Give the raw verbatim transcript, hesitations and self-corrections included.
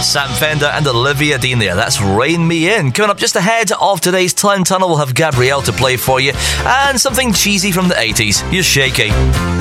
Sam Fender and Olivia Dean there. That's Rain Me In. Coming up just ahead of today's Time Tunnel, we'll have Gabrielle to play for you and something cheesy from the eighties. Here's Shaky.